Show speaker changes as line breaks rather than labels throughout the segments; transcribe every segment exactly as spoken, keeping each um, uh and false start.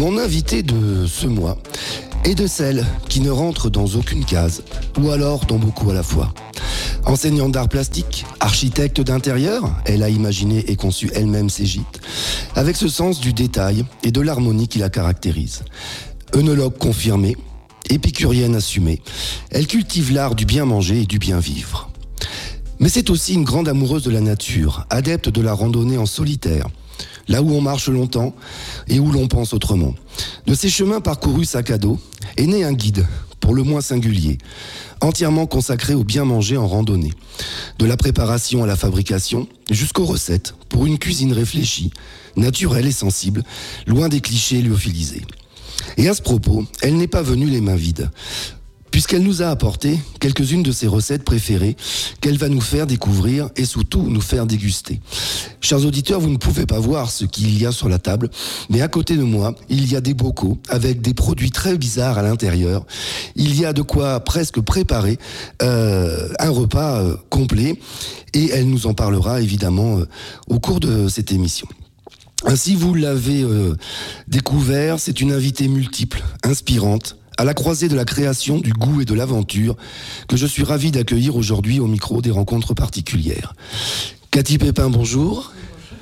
Mon invité de ce mois est de celles qui ne rentrent dans aucune case, ou alors dans beaucoup à la fois. Enseignante d'art plastique, architecte d'intérieur, elle a imaginé et conçu elle-même ses gîtes, avec ce sens du détail et de l'harmonie qui la caractérise. Œnologue confirmée, épicurienne assumée, elle cultive l'art du bien manger et du bien vivre. Mais c'est aussi une grande amoureuse de la nature, adepte de la randonnée en solitaire, là où on marche longtemps et où l'on pense autrement. De ces chemins parcourus sac à dos est né un guide, pour le moins singulier, entièrement consacré au bien manger en randonnée. De la préparation à la fabrication, jusqu'aux recettes, pour une cuisine réfléchie, naturelle et sensible, loin des clichés lyophilisés. Et à ce propos, elle n'est pas venue les mains vides, puisqu'elle nous a apporté quelques-unes de ses recettes préférées qu'elle va nous faire découvrir et surtout nous faire déguster. Chers auditeurs, vous ne pouvez pas voir ce qu'il y a sur la table, mais à côté de moi, il y a des bocaux avec des produits très bizarres à l'intérieur. Il y a de quoi presque préparer euh, un repas euh, complet et elle nous en parlera évidemment euh, au cours de cette émission. Ainsi, vous l'avez euh, découvert, c'est une invitée multiple, inspirante, à la croisée de la création, du goût et de l'aventure, que je suis ravi d'accueillir aujourd'hui au micro des rencontres particulières. Cathy Pépin, bonjour.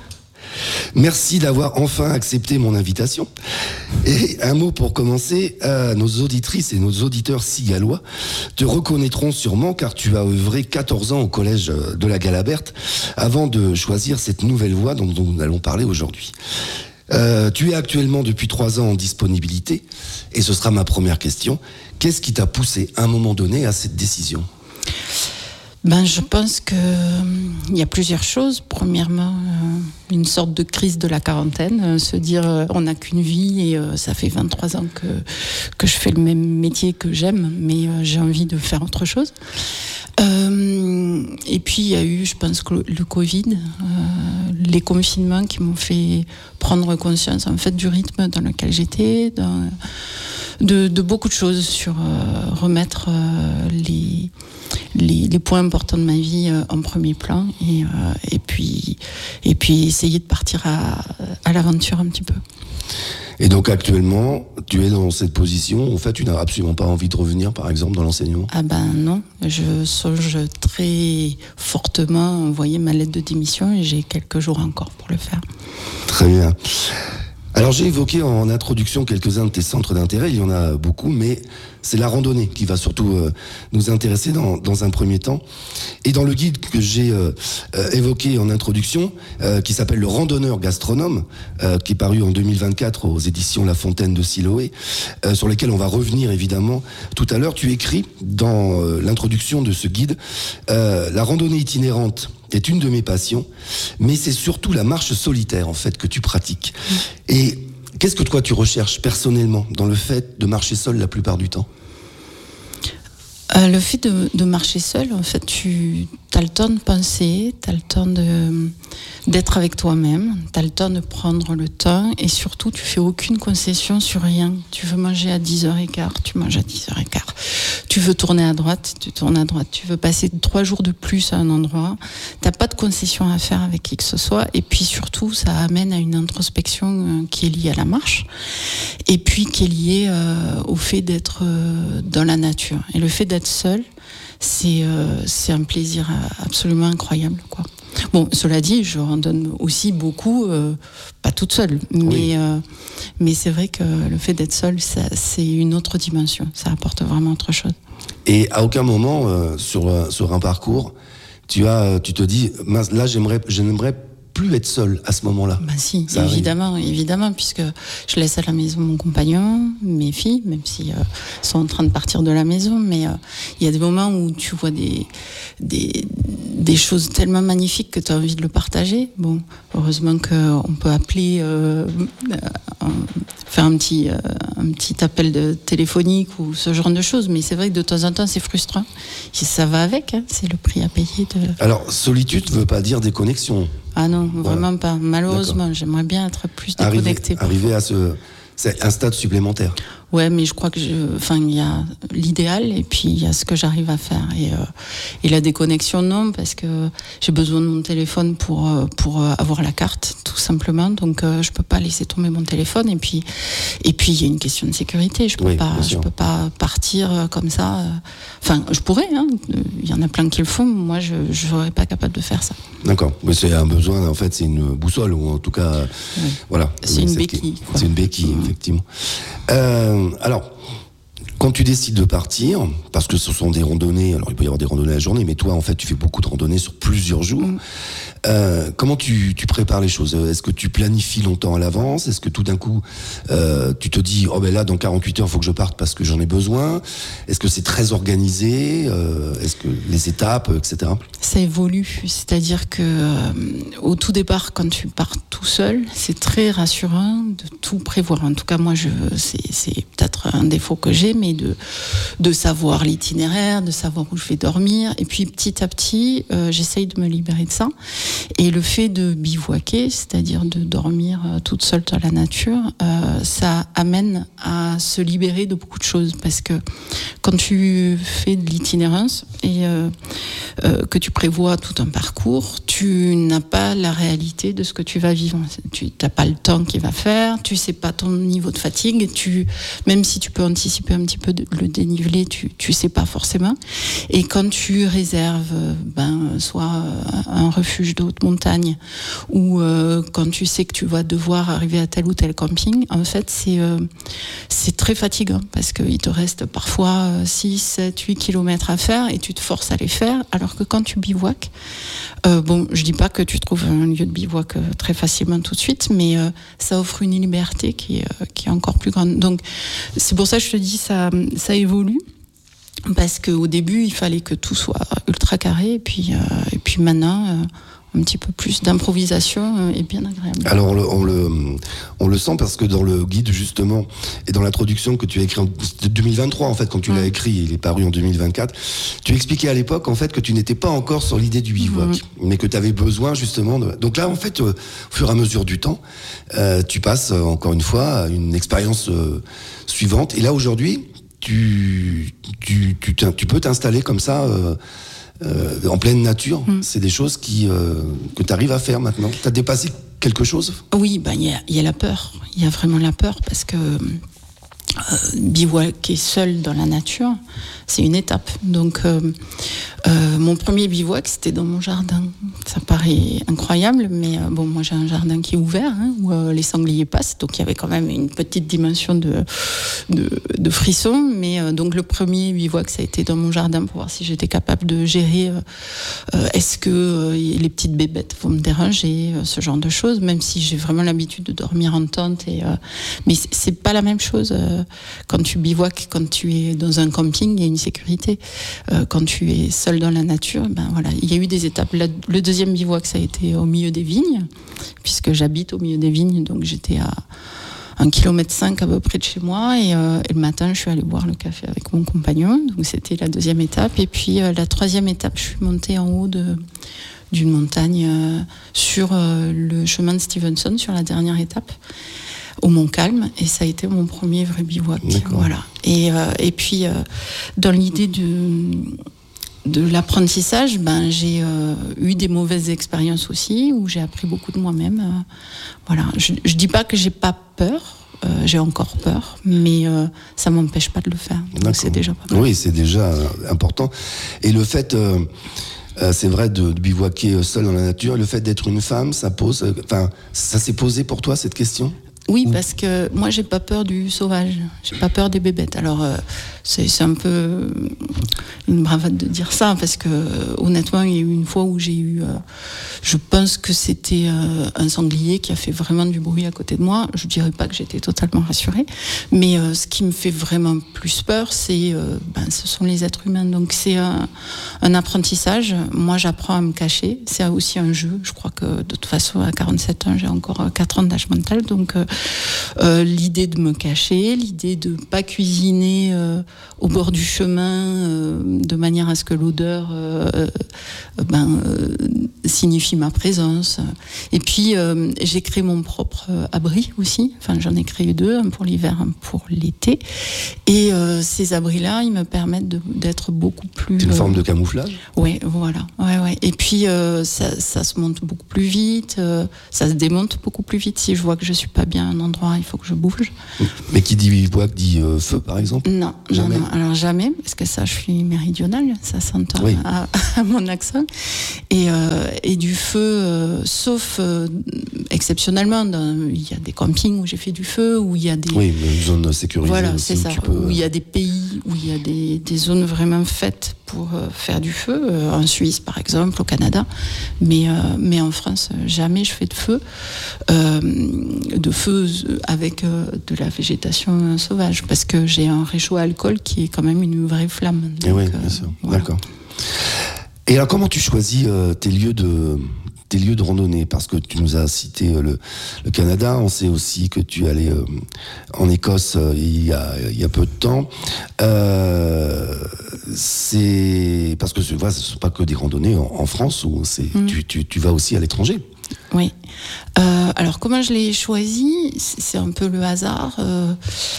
Merci d'avoir enfin accepté mon invitation. Et un mot pour commencer, euh, nos auditrices et nos auditeurs cigalois te reconnaîtront sûrement car tu as œuvré quatorze ans au collège de la Galaberte avant de choisir cette nouvelle voie dont, dont nous allons parler aujourd'hui. Euh, tu es actuellement depuis trois ans en disponibilité et ce sera ma première question. Qu'est-ce qui t'a poussé à un moment donné à cette décision ?
Ben, je pense qu'il euh, y a plusieurs choses. Premièrement, euh, une sorte de crise de la quarantaine, euh, se dire euh, on n'a qu'une vie et euh, ça fait vingt-trois ans que, que je fais le même métier que j'aime, mais euh, j'ai envie de faire autre chose. Euh, et puis il y a eu, je pense, que le, le Covid, euh, les confinements qui m'ont fait prendre conscience en fait du rythme dans lequel j'étais, dans, de, de beaucoup de choses sur euh, remettre euh, les, les, les points importants de ma vie euh, en premier plan et, euh, et, puis, et puis essayer de partir à, à l'aventure un petit peu.
Et donc actuellement, tu es dans cette position, en fait tu n'as absolument pas envie de revenir par exemple dans l'enseignement ?
Ah ben non, je songe très fortement à envoyer ma lettre de démission et j'ai quelques jours encore pour le faire.
Très bien. Alors j'ai évoqué en introduction quelques-uns de tes centres d'intérêt, il y en a beaucoup, mais c'est la randonnée qui va surtout euh, nous intéresser dans, dans un premier temps. Et dans le guide que j'ai euh, euh, évoqué en introduction, euh, qui s'appelle Le Randonneur Gastronome, euh, qui est paru en deux mille vingt-quatre aux éditions La Fontaine de Siloé, euh, sur lesquels on va revenir évidemment tout à l'heure, tu écris dans euh, l'introduction de ce guide, euh, la randonnée itinérante est une de mes passions, mais c'est surtout la marche solitaire en fait que tu pratiques. Mmh. Et qu'est-ce que toi tu recherches personnellement dans le fait de marcher seul la plupart du temps ?
euh, Le fait de, de marcher seul, en fait, tu as le temps de penser, tu as le temps de, d'être avec toi-même, tu as le temps de prendre le temps et surtout tu fais aucune concession sur rien. Tu veux manger à dix heures quinze, tu manges à dix heures quinze. Tu veux tourner à droite, tu tournes à droite. Tu veux passer trois jours de plus à un endroit, t'as pas de concession à faire avec qui que ce soit. Et puis surtout, ça amène à une introspection euh, qui est liée à la marche et puis qui est liée euh, au fait d'être euh, dans la nature. Et le fait d'être seul, c'est, euh, c'est un plaisir absolument incroyable, quoi. Bon, cela dit, je randonne aussi beaucoup, euh, pas toute seule, mais, oui. euh, mais c'est vrai que le fait d'être seule, ça, c'est une autre dimension, ça apporte vraiment autre chose.
Et à aucun moment, euh, sur, sur un parcours, tu, as, tu te dis, mince, là j'aimerais, je n'aimerais plus être seul à ce moment-là.
Bah si, ça évidemment, arrive. évidemment, puisque je laisse à la maison mon compagnon, mes filles, même si euh, sont en train de partir de la maison, mais il euh, y a des moments où tu vois des des, des choses tellement magnifiques que tu as envie de le partager. Bon, heureusement qu'on peut appeler, euh, euh, faire un petit euh, un petit appel de téléphonique ou ce genre de choses, mais c'est vrai que de temps en temps c'est frustrant. Et ça va avec, hein, c'est le prix à payer. De...
Alors solitude ne veut pas dire déconnexion.
Ah non, vraiment voilà. pas. Malheureusement, D'accord. j'aimerais bien être plus déconnectée.
Arriver, arriver à ce, c'est un stade supplémentaire.
Ouais, mais je crois que je, enfin, il y a l'idéal et puis il y a ce que j'arrive à faire. Et, euh, et la déconnexion, non, parce que j'ai besoin de mon téléphone pour, pour avoir la carte, tout simplement. Donc, euh, je peux pas laisser tomber mon téléphone. Et puis, et puis, il y a une question de sécurité. Je peux
oui,
pas, je peux pas partir comme ça. Enfin, je pourrais, hein. Il y en a plein qui le font. Moi, je, je serais pas capable de faire ça.
D'accord. Mais c'est un besoin, en fait, c'est une boussole, ou en tout cas,
oui.
voilà.
C'est une béquille.
Quoi. C'est une béquille, mmh. effectivement. Euh, alors, quand tu décides de partir, parce que ce sont des randonnées, alors il peut y avoir des randonnées la journée, mais toi, en fait, tu fais beaucoup de randonnées sur plusieurs jours. Mmh. Euh, comment tu, tu prépares les choses ? Est-ce que tu planifies longtemps à l'avance ? Est-ce que tout d'un coup, euh, tu te dis, oh ben là, dans quarante-huit heures, il faut que je parte parce que j'en ai besoin ? Est-ce que c'est très organisé ? euh, Est-ce que les étapes, et cetera ?
Ça évolue, c'est-à-dire que euh, au tout départ, quand tu pars tout seul, c'est très rassurant de tout prévoir. En tout cas, moi, je, c'est, c'est peut-être un défaut que j'ai, mais de, de savoir l'itinéraire, de savoir où je vais dormir. Et puis, petit à petit, euh, j'essaye de me libérer de ça. Et le fait de bivouaquer, c'est-à-dire de dormir euh, toute seule dans la nature, euh, ça amène à se libérer de beaucoup de choses. Parce que quand tu fais de l'itinérance et euh, euh, que tu prévois tout un parcours, tu n'as pas la réalité de ce que tu vas vivre. Tu n'as pas le temps qu'il va faire, tu sais pas ton niveau de fatigue, tu, même si tu peux anticiper un petit peu de, le dénivelé, tu tu sais pas forcément. Et quand tu réserves, ben soit un refuge de haute montagne ou euh, quand tu sais que tu vas devoir arriver à tel ou tel camping, en fait c'est euh, c'est très fatigant parce qu'il te reste parfois six, sept, huit kilomètres à faire et tu te forces à les faire, alors que quand tu bivouaques, euh, bon, je dis pas que tu trouves un lieu de bivouac euh, très facilement tout de suite, mais euh, ça offre une liberté qui est, euh, qui est encore plus grande. Donc c'est pour ça que je te dis ça, ça évolue. Parce qu'au début, il fallait que tout soit ultra carré, et puis, euh, et puis maintenant, euh, un petit peu plus d'improvisation euh, est bien agréable.
Alors on le, on, le, on le sent parce que dans le guide justement, et dans l'introduction que tu as écrit en deux mille vingt-trois, en fait, quand tu mmh. l'as écrit, il est paru en deux mille vingt-quatre, tu expliquais à l'époque en fait que tu n'étais pas encore sur l'idée du bivouac, mmh. mais que tu avais besoin justement de... Donc là, en fait, euh, au fur et à mesure du temps, euh, tu passes euh, encore une fois à une expérience euh, suivante. Et là, aujourd'hui, Tu, tu, tu, tu peux t'installer comme ça euh, euh, en pleine nature. Mmh. C'est des choses qui, euh, que tu arrives à faire maintenant. Tu as dépassé quelque chose ?
Oui, ben, y a, y a la peur. Il y a vraiment la peur parce que euh, bivouaquer seul dans la nature, c'est une étape. Donc, euh, euh, mon premier bivouac, c'était dans mon jardin. Ça paraît incroyable, mais euh, bon, moi j'ai un jardin qui est ouvert, hein, où euh, les sangliers passent, donc il y avait quand même une petite dimension de, de, de frisson. Mais euh, donc le premier bivouac, ça a été dans mon jardin pour voir si j'étais capable de gérer. Euh, euh, est-ce que euh, les petites bébêtes vont me déranger, euh, ce genre de choses, même si j'ai vraiment l'habitude de dormir en tente. Et, euh, mais c'est, c'est pas la même chose euh, quand tu bivouaques, quand tu es dans un camping, il y a une sécurité. Euh, quand tu es seul dans la nature, ben voilà, il y a eu des étapes. La, le deuxième bivouac, ça a été au milieu des vignes, puisque j'habite au milieu des vignes, donc j'étais à un kilomètre cinq à peu près de chez moi, et, euh, et le matin, je suis allée boire le café avec mon compagnon, donc c'était la deuxième étape. Et puis euh, la troisième étape, je suis montée en haut de, d'une montagne euh, sur euh, le chemin de Stevenson, sur la dernière étape, au Mont-Calm, et ça a été mon premier vrai bivouac.
D'accord.
Voilà. Et, euh, et puis, euh, dans l'idée de, de l'apprentissage, ben, j'ai euh, eu des mauvaises expériences aussi, où j'ai appris beaucoup de moi-même. Euh, voilà. Je ne dis pas que j'ai pas peur, euh, j'ai encore peur, mais euh, ça ne m'empêche pas de le faire. Donc c'est déjà pas mal.
Oui, c'est déjà important. Et le fait... Euh... Euh, c'est vrai de, de bivouaquer seul dans la nature. Le fait d'être une femme, ça pose. Enfin, euh, ça s'est posé pour toi cette question ?
Oui, parce que moi, j'ai pas peur du sauvage. J'ai pas peur des bébêtes. Alors, euh, c'est, c'est un peu une bravade de dire ça, parce que euh, honnêtement, il y a eu une fois où j'ai eu... Euh, je pense que c'était euh, un sanglier qui a fait vraiment du bruit à côté de moi. Je dirais pas que j'étais totalement rassurée, mais euh, ce qui me fait vraiment plus peur, c'est... Euh, ben, ce sont les êtres humains. Donc, c'est un, un apprentissage. Moi, j'apprends à me cacher. C'est aussi un jeu. Je crois que, de toute façon, à quarante-sept ans, j'ai encore quatre ans d'âge mental. Donc... Euh, Euh, l'idée de me cacher, l'idée de pas cuisiner euh, au bord du chemin euh, de manière à ce que l'odeur euh, euh, ben, euh, signifie ma présence. Et puis, euh, j'ai créé mon propre euh, abri aussi. Enfin, j'en ai créé deux, un pour l'hiver, un pour l'été. Et euh, ces abris-là, ils me permettent de, d'être beaucoup plus...
C'est une
euh,
forme de camouflage ?
Oui, voilà. Ouais, ouais. Et puis, euh, ça, ça se monte beaucoup plus vite, euh, ça se démonte beaucoup plus vite. Si je vois que je suis pas bien à un endroit, il faut que je bouge.
Mais qui dit bois, dit euh, feu, par exemple ?
Non,
jamais.
non, non. Alors jamais, parce que ça, je suis méridionale, ça s'entend
oui.
à, à mon accent. Et, euh, et du feu, euh, sauf euh, exceptionnellement, dans, il y a des campings où j'ai fait du feu, où il y a des...
Oui, mais une zone sécurisée
voilà,
aussi,
c'est ça,
tu peux...
où il y a des pays, où il y a des, des zones vraiment faites pour euh, faire du feu, euh, en Suisse par exemple, au Canada, mais, euh, mais en France, jamais je fais de feu, euh, de feu avec euh, de la végétation sauvage, parce que j'ai un réchaud à alcool qui est quand même une vraie flamme. Donc,
Et oui, bien
euh,
sûr,
voilà.
d'accord. Et alors, comment tu choisis euh, tes lieux de tes lieux de randonnée ? Parce que tu nous as cité euh, le, le Canada, on sait aussi que tu es allé euh, en Écosse euh, il y a il y a peu de temps. Euh, c'est parce que ce ne sont pas que des randonnées en, en France, où c'est mmh. tu, tu tu vas aussi à l'étranger.
Oui. Euh, alors comment je l'ai choisi ? C'est un peu le hasard. Euh,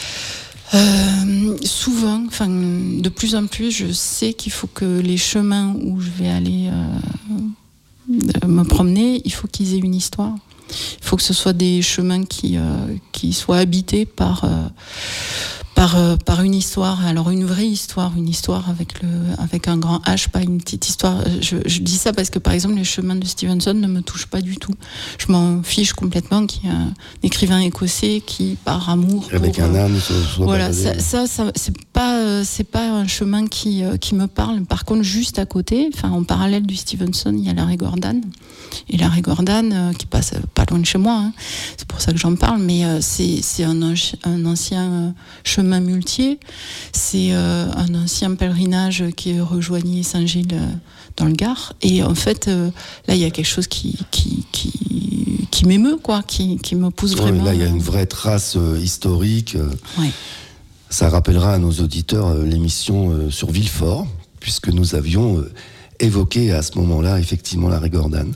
Euh, souvent, enfin, de plus en plus, je sais qu'il faut que les chemins où je vais aller euh, me promener, il faut qu'ils aient une histoire. Il faut que ce soit des chemins qui, euh, qui soient habités par, euh, par, euh, par une histoire. Alors une vraie histoire, une histoire avec, le, avec un grand H, pas une petite histoire. Je, je dis ça parce que par exemple les chemins de Stevenson ne me touchent pas du tout. Je m'en fiche complètement qu'il y a un écrivain écossais qui, par amour,
avec
pour,
un âne,
euh,
soit
voilà, ça, ça, ça c'est pas, euh, c'est pas un chemin qui, euh, qui me parle. Par contre, juste à côté, enfin en parallèle du Stevenson, il y a la Régordane. Et la Régordane, euh, qui passe pas loin de chez moi, hein. C'est pour ça que j'en parle, mais euh, c'est, c'est un, un ancien euh, chemin muletier, c'est euh, un ancien pèlerinage qui rejoignait Saint-Gilles euh, dans le Gard, et en fait, euh, là, il y a quelque chose qui, qui, qui, qui m'émeut, quoi, qui, qui me pousse
ouais,
vraiment.
Là, il y a une vraie trace euh, historique. Euh,
ouais.
Ça rappellera à nos auditeurs euh, l'émission euh, sur Villefort, puisque nous avions... Euh, évoqué à ce moment-là, effectivement, la Régordane.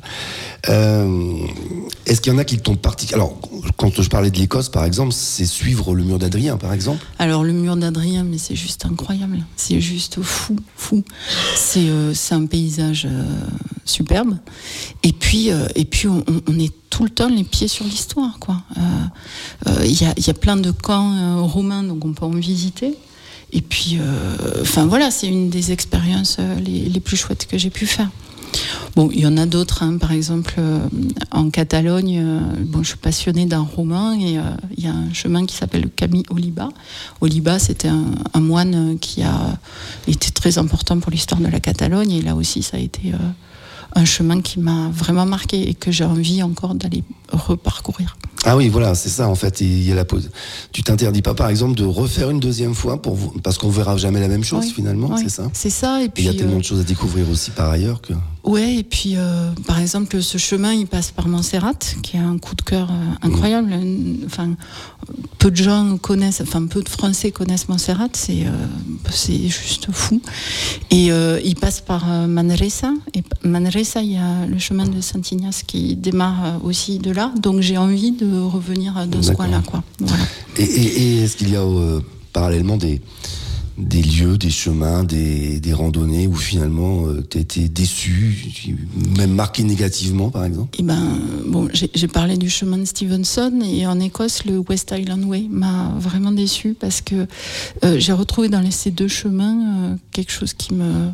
Euh, est-ce qu'il y en a qui t'ont particulièrement... Alors, quand je parlais de l'Écosse, par exemple, c'est suivre le mur d'Adrien, par exemple ?
Alors, le mur d'Adrien, mais c'est juste incroyable. C'est juste fou, fou. C'est, euh, c'est un paysage euh, superbe. Et puis, euh, et puis on, on est tout le temps les pieds sur l'histoire, quoi. Il euh, euh, y, a, y a plein de camps euh, romains, donc on peut en visiter. Et puis, enfin euh, voilà, c'est une des expériences euh, les, les plus chouettes que j'ai pu faire. Bon, il y en a d'autres, hein, par exemple, euh, en Catalogne, euh, bon, je suis passionnée d'un roman, et il euh, y a un chemin qui s'appelle le Camí Oliba. Oliba, c'était un, un moine qui a été très important pour l'histoire de la Catalogne, et là aussi, ça a été euh, un chemin qui m'a vraiment marqué et que j'ai envie encore d'aller reparcourir.
Ah oui, voilà, c'est ça en fait. Il y a la pause. Tu t'interdis pas, par exemple, de refaire une deuxième fois pour vous, parce qu'on verra jamais la même chose, oui, finalement, oui, c'est ça.
C'est ça. Et puis il
y a tellement euh... de choses à découvrir aussi par ailleurs que.
Ouais, et puis euh, par exemple, ce chemin, il passe par Montserrat, qui a un coup de cœur euh, incroyable. Mmh. Enfin, peu de gens connaissent, enfin peu de Français connaissent Montserrat. C'est euh, c'est juste fou. Et euh, il passe par euh, Manresa. Et Manresa, il y a le chemin de Saint-Ignace qui démarre euh, aussi de là. Donc j'ai envie de revenir dans D'accord. ce coin-là, quoi. Voilà.
Et, et, et est-ce qu'il y a euh, parallèlement des des lieux, des chemins, des, des randonnées où finalement euh, tu as été déçu, même marqué négativement, par exemple ?
Eh ben, bon, j'ai, j'ai parlé du chemin de Stevenson, et en Écosse, le West Highland Way m'a vraiment déçu parce que euh, j'ai retrouvé dans les, ces deux chemins euh, quelque chose qui me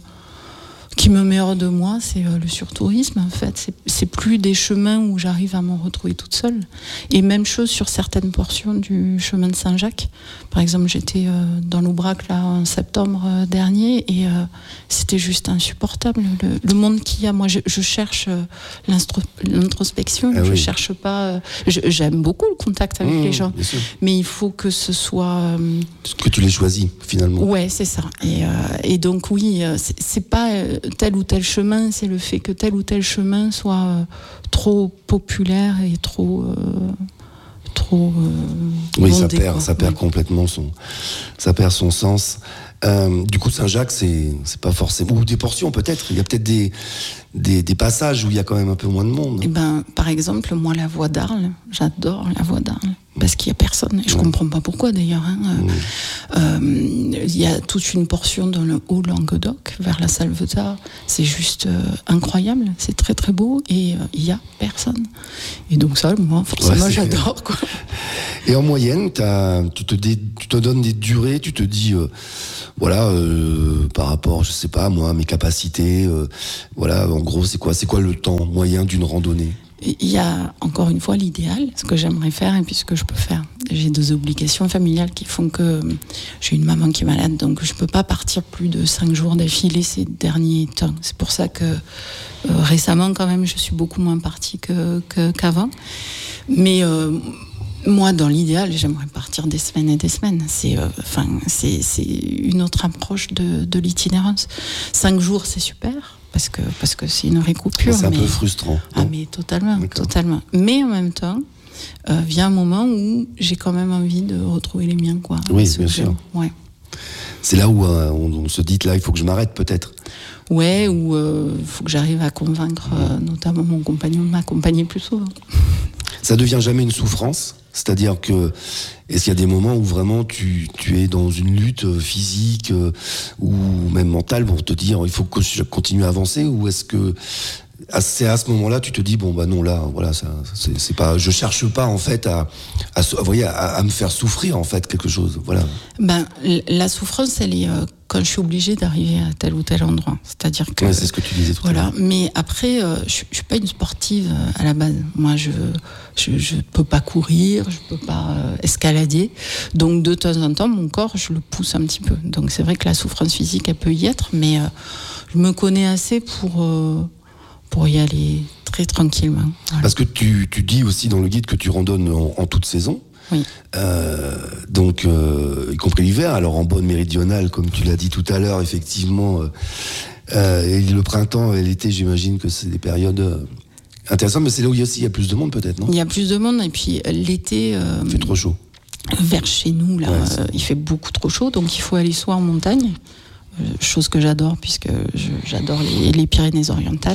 qui me met hors de moi, c'est euh, le surtourisme en fait. C'est, c'est plus des chemins où j'arrive à m'en retrouver toute seule. Et même chose sur certaines portions du chemin de Saint-Jacques. Par exemple, j'étais euh, dans l'Aubrac là en septembre euh, dernier, et euh, c'était juste insupportable. Le, le monde qu'il y a, moi je, je cherche euh, l'instro, l'introspection, ah je oui. cherche pas... Euh, je, j'aime beaucoup le contact avec mmh, les gens, mais il faut que ce soit... Euh,
que tu les choisis finalement.
Ouais, c'est ça. Et, euh, et donc oui, c'est, c'est pas... Euh, tel ou tel chemin, c'est le fait que tel ou tel chemin soit euh, trop populaire et trop euh, trop euh,
oui
bondé,
ça perd
quoi.
ça perd
ouais.
complètement son ça perd son sens. Euh, du coup, Saint-Jacques, c'est, c'est pas forcément... Ou des portions, peut-être. Il y a peut-être des, des, des passages où il y a quand même un peu moins de monde.
Eh ben, par exemple, moi, la voie d'Arles, j'adore la voie d'Arles. Parce qu'il n'y a personne. Je ne
ouais.
comprends pas pourquoi, d'ailleurs. Hein.
Mmh.
Euh, il y a toute une portion dans le Haut-Languedoc, vers la Salvetat. C'est juste euh, incroyable. C'est très, très beau. Et euh, il n'y a personne. Et donc ça, moi, forcément, ouais, j'adore. Quoi.
Et en moyenne, t'as, tu, te dé, tu te donnes des durées, tu te dis... Euh, voilà, euh, par rapport, je sais pas, moi, à mes capacités, euh, voilà, en gros, c'est quoi, c'est quoi le temps moyen d'une randonnée ?
Il y a encore une fois l'idéal, ce que j'aimerais faire et puis ce que je peux faire. J'ai des obligations familiales qui font que j'ai une maman qui est malade, donc je peux pas partir plus de cinq jours d'affilée ces derniers temps. C'est pour ça que euh, récemment, quand même, je suis beaucoup moins partie que, que, qu'avant. Mais euh, moi, dans l'idéal, j'aimerais partir des semaines et des semaines. C'est, euh, enfin, c'est, c'est une autre approche de, de l'itinérance. Cinq jours, c'est super. Parce que, parce que c'est une récoupure.
C'est un
mais...
peu frustrant.
Ah, mais totalement, D'accord. totalement. Mais en même temps, euh, vient un moment où j'ai quand même envie de retrouver les miens, quoi.
Oui, bien sûr.
Ouais.
C'est là où euh, on, on se dit, là, il faut que je m'arrête, peut-être.
Ouais, où il euh, faut que j'arrive à convaincre, euh, notamment mon compagnon, de m'accompagner plus souvent.
Ça devient jamais une souffrance ? C'est-à-dire que, est-ce qu'il y a des moments où vraiment tu, tu es dans une lutte physique euh, ou même mentale pour te dire il faut que je continue à avancer, ou est-ce que c'est à ce moment-là tu te dis bon bah non là voilà ça c'est, c'est pas, je cherche pas en fait à à, à, voyez, à à me faire souffrir en fait quelque chose, voilà.
Ben la souffrance elle est euh, quand je suis obligée d'arriver à tel ou tel endroit, c'est-à-dire que
ouais, c'est ce que tu disais tout
voilà.
à l'heure.
Mais après euh, je, je suis pas une sportive euh, à la base. Moi je je je peux pas courir, je peux pas euh, escalader, donc de temps en temps mon corps je le pousse un petit peu. Donc c'est vrai que la souffrance physique elle peut y être, mais euh, je me connais assez pour euh, pour y aller très tranquillement. Voilà.
Parce que tu, tu dis aussi dans le guide que tu randonnes en, en toute saison.
Oui.
Euh, donc, euh, y compris l'hiver, alors en bonne méridionale, comme tu l'as dit tout à l'heure, effectivement, euh, euh, et le printemps et l'été, j'imagine que c'est des périodes euh, intéressantes, mais c'est là où il y a aussi il y a plus de monde peut-être, non ?
Il y a plus de monde, et puis l'été... Euh,
il fait trop chaud.
Vers chez nous, là, ouais, euh, il fait beaucoup trop chaud, donc il faut aller soit en montagne, chose que j'adore puisque je, j'adore les, les Pyrénées-Orientales,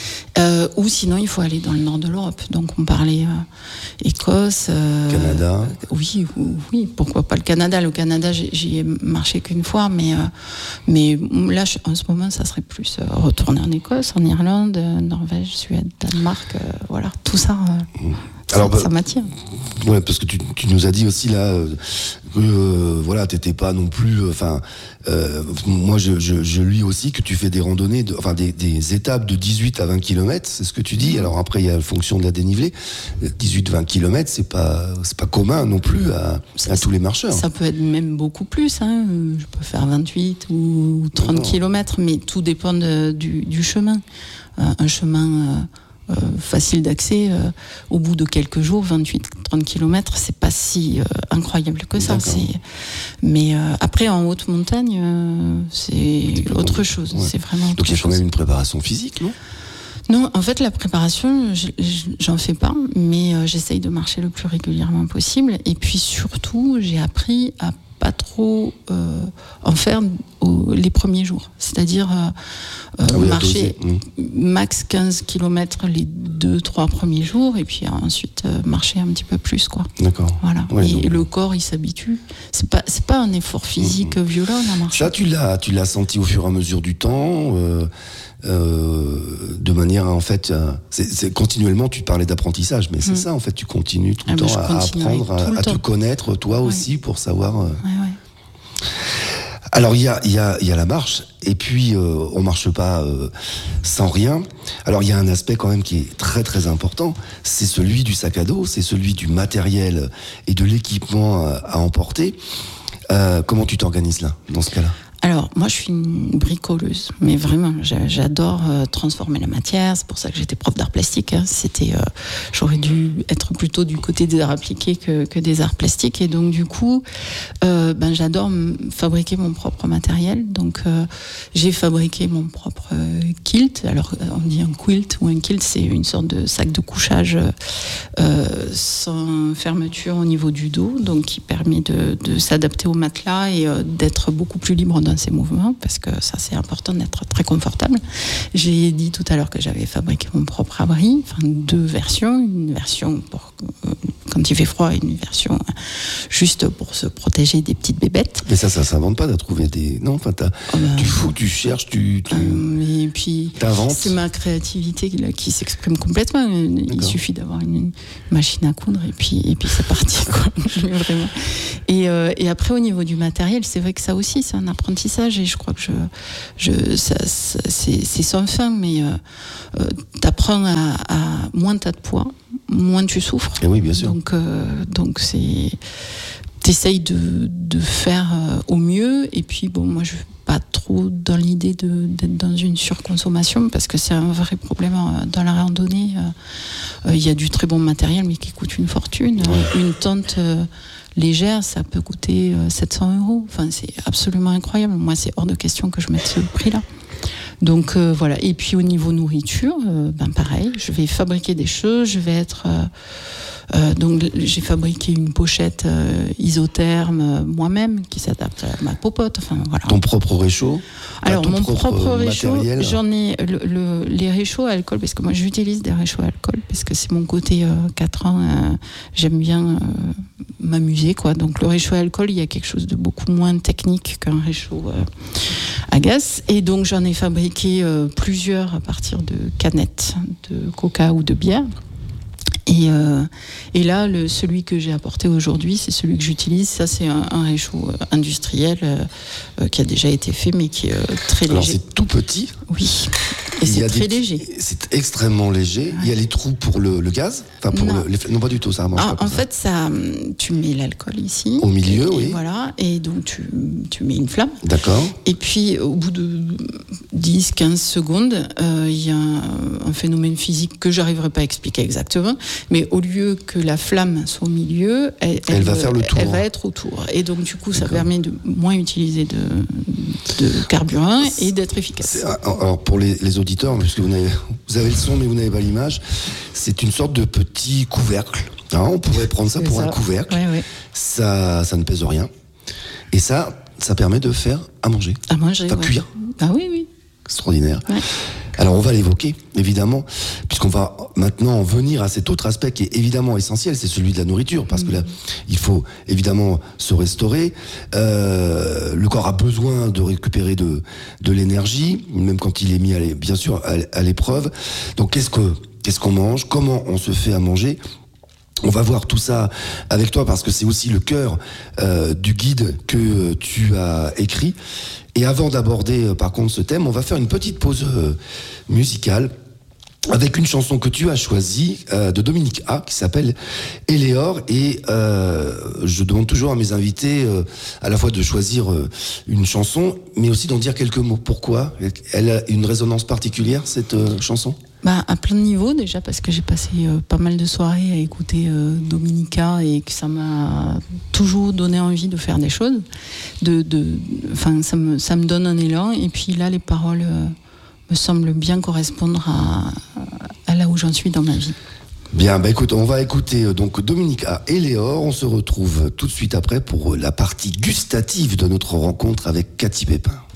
euh, ou sinon il faut aller dans le nord de l'Europe. Donc on parlait euh, Écosse, euh,
Canada.
Euh, oui, oui, pourquoi pas le Canada. Le Canada, j'y, j'y ai marché qu'une fois, mais euh, mais là je, en ce moment ça serait plus euh, retourner en Écosse, en Irlande, euh, Norvège, Suède, Danemark, euh, voilà, tout ça. Euh, Alors, ça, bah, ça m'attire.
Ouais, parce que tu, tu nous as dit aussi là euh, que euh, voilà, t'étais pas non plus. Enfin, euh, moi je, je, je lis aussi que tu fais des randonnées, de, enfin des, des étapes de dix-huit à vingt kilomètres, c'est ce que tu dis. Alors après, il y a la fonction de la dénivelée. dix-huit vingt kilomètres, c'est pas c'est pas commun non plus à, ça, à tous les marcheurs.
Ça peut être même beaucoup plus. Hein. Je peux faire vingt-huit ou trente kilomètres, mais tout dépend de, du, du chemin. Euh, un chemin. Euh, Euh, facile d'accès, euh, au bout de quelques jours, vingt-huit trente kilomètres, c'est pas si euh, incroyable que ça. C'est... Mais euh, après, en haute montagne, euh, c'est autre chose. Ouais. C'est vraiment autre
Donc il y a
chose.
quand même une préparation physique, non ?
Non, en fait, la préparation, j'en fais pas, mais euh, j'essaye de marcher le plus régulièrement possible. Et puis surtout, j'ai appris à pas trop euh, en faire au, les premiers jours. C'est-à-dire euh, euh, ah oui, marcher mmh. max quinze kilomètres les deux trois premiers jours, et puis ensuite euh, marcher un petit peu plus, quoi.
D'accord.
Voilà.
Ouais,
et
donc...
le corps, il s'habitue. C'est pas, c'est pas un effort physique mmh. violent, la marche.
Ça, tu l'as, tu l'as senti au fur et à mesure du temps euh... Euh, de manière en fait euh, c'est, c'est continuellement tu parlais d'apprentissage, mais c'est mmh. ça en fait, tu continues tout le ah temps à apprendre à, à te connaître toi ouais. aussi pour savoir euh...
ouais, ouais.
Alors il y a, y, a, y a la marche, et puis euh, on marche pas euh, sans rien. Alors il y a un aspect quand même qui est très très important, c'est celui du sac à dos, c'est celui du matériel et de l'équipement à, à emporter. Euh, comment tu t'organises là, dans ce cas-là ?
Alors, moi, je suis une bricoleuse, mais vraiment, j'adore euh, transformer la matière. C'est pour ça que j'étais prof d'art plastique. Hein. C'était, euh, j'aurais dû être plutôt du côté des arts appliqués que, que des arts plastiques. Et donc, du coup, euh, ben, j'adore m- fabriquer mon propre matériel. Donc, euh, j'ai fabriqué mon propre euh, kilt. Alors, on dit un quilt ou un kilt, c'est une sorte de sac de couchage euh, sans fermeture au niveau du dos, donc qui permet de, de s'adapter au matelas et euh, d'être beaucoup plus libre dans ses mouvements, parce que ça c'est important d'être très confortable. J'ai dit tout à l'heure que j'avais fabriqué mon propre abri, enfin deux versions, une version pour euh, quand il fait froid et une version euh, juste pour se protéger des petites bébêtes.
Mais ça, ça s'invente pas, t'as trouvé des... Non, enfin, t'as...
Oh ben,
tu fous, tu cherches, tu... tu...
Euh, et puis,
t'inventes.
C'est ma créativité qui, qui s'exprime complètement. Il
D'accord.
suffit d'avoir une, une machine à coudre et puis, et puis c'est parti, quoi. Vraiment. Et, euh, et après, au niveau du matériel, c'est vrai que ça aussi, c'est un apprentissage et je crois que je, je, ça, ça, c'est, c'est sans fin, mais euh, euh, t'apprends à, à moins t'as de poids, moins tu souffres.
Et oui, bien sûr.
Donc, euh, donc c'est... T'essayes de, de faire euh, au mieux, et puis bon, moi je suis pas trop dans l'idée de, d'être dans une surconsommation, parce que c'est un vrai problème euh, dans la randonnée. Il euh, euh, y a du très bon matériel, mais qui coûte une fortune. Ouais. Une tente euh, légère, ça peut coûter euh, sept cents euros. Enfin, c'est absolument incroyable. Moi, c'est hors de question que je mette ce prix-là. Donc euh, voilà. Et puis au niveau nourriture, euh, ben pareil, je vais fabriquer des choses, je vais être euh, Euh, donc j'ai fabriqué une pochette euh, isotherme euh, moi-même qui s'adapte à ma popote. Enfin voilà.
Ton propre réchaud.
Alors
ton
mon propre, propre réchaud,
matériel.
J'en ai le, le, les réchauds à alcool, parce que moi j'utilise des réchauds à alcool parce que c'est mon côté euh, quatre ans. Euh, j'aime bien euh, m'amuser quoi. Donc le réchaud à alcool, il y a quelque chose de beaucoup moins technique qu'un réchaud euh, à gaz. Et donc j'en ai fabriqué euh, plusieurs à partir de canettes de coca ou de bière. Et, euh, et là, le, celui que j'ai apporté aujourd'hui, c'est celui que j'utilise. Ça, c'est un, un réchaud industriel euh, euh, qui a déjà été fait, mais qui est euh, très léger.
Alors, c'est tout petit.
Oui. Et il c'est très des, léger.
C'est extrêmement léger. Ouais. Il y a les trous pour le, le gaz. Enfin, pour
non.
Le, les, non, pas du tout. Ça marche
ah,
pas.
En
ça.
fait, ça, tu mets l'alcool ici.
Au milieu,
et,
oui.
Et voilà. Et donc, tu, tu mets une flamme.
D'accord.
Et puis, au bout de dix à quinze secondes, euh, il y a un, un phénomène physique que j'arriverai pas à expliquer exactement. Mais au lieu que la flamme soit au milieu, elle,
elle, elle va faire le tour.
Elle va être autour. Et donc, du coup, ça D'accord. permet de moins utiliser de, de carburant et d'être efficace.
C'est, alors, pour les, les auditeurs, puisque vous avez, vous avez le son, mais vous n'avez pas l'image, c'est une sorte de petit couvercle. Hein, on pourrait prendre ça c'est pour ça. un couvercle.
Ouais, ouais.
Ça, ça ne pèse rien. Et ça, ça permet de faire à manger.
À manger,
enfin,
ouais.
cuire.
Ah oui, oui.
Extraordinaire.
Ouais.
Alors on va l'évoquer, évidemment, puisqu'on va maintenant en venir à cet autre aspect qui est évidemment essentiel, c'est celui de la nourriture, parce mmh. que là, il faut évidemment se restaurer. Euh, le corps a besoin de récupérer de, de l'énergie, même quand il est mis, à l'é- bien sûr, à, à l'épreuve. Donc qu'est-ce que, qu'est-ce qu'on mange ? Comment on se fait à manger ? On va voir tout ça avec toi parce que c'est aussi le cœur euh, du guide que tu as écrit. Et avant d'aborder euh, par contre ce thème, on va faire une petite pause euh, musicale avec une chanson que tu as choisie euh, de Dominique A qui s'appelle Éléor. Et euh, je demande toujours à mes invités euh, à la fois de choisir euh, une chanson, mais aussi d'en dire quelques mots. Pourquoi ? Elle a une résonance particulière, cette euh, chanson ?
Bah, à plein de niveaux, déjà parce que j'ai passé euh, pas mal de soirées à écouter euh, Dominica et que ça m'a toujours donné envie de faire des choses. De, de, enfin, ça me, ça me donne un élan. Et puis là, les paroles euh, me semblent bien correspondre à, à là où j'en suis dans ma vie.
Bien, bah écoute, on va écouter euh, donc Dominica et Léor. On se retrouve tout de suite après pour la partie gustative de notre rencontre avec Cathy Pépin.